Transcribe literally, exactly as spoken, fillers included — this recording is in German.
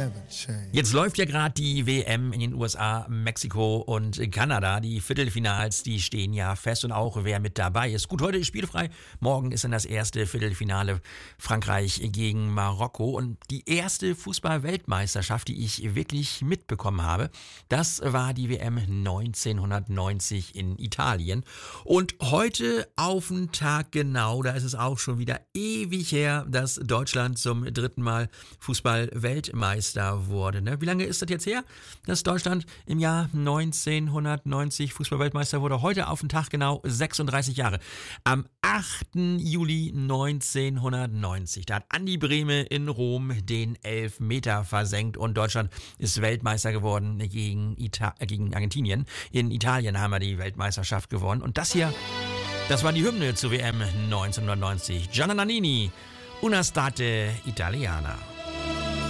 Jetzt läuft ja gerade die W M in den U S A, Mexiko und Kanada. Die Viertelfinals, die stehen ja fest und auch wer mit dabei ist. Gut, heute ist spielfrei. Morgen ist dann das erste Viertelfinale Frankreich gegen Marokko. Und die erste Fußball-Weltmeisterschaft, die ich wirklich mitbekommen habe, das war die W M neunzehnhundertneunzig in Italien. Und heute auf den Tag genau, da ist es auch schon wieder ewig her, dass Deutschland zum dritten Mal Fußball-Weltmeister wurde. Ne? Wie lange ist das jetzt her, dass Deutschland im Jahr neunzehnhundertneunzig Fußball-Weltmeister wurde? Heute auf den Tag genau sechsunddreißig Jahre. Am achten Juli neunzehnhundertneunzig, da hat Andi Brehme in Rom den Elfmeter versenkt und Deutschland ist Weltmeister geworden gegen, Ita- äh, gegen Argentinien. In Italien haben wir die Weltmeisterschaft gewonnen. Und das hier, das war die Hymne zur W M neunzehnhundertneunzig. Gianna Nannini, Una State Italiana.